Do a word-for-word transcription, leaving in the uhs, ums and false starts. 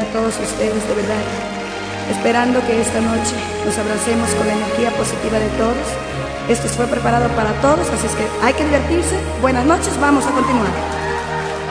todos ustedes, de verdad. Esperando que esta noche nos abracemos con la energía positiva de todos. Esto fue preparado para todos, así es que hay que divertirse. Buenas noches, vamos a continuar.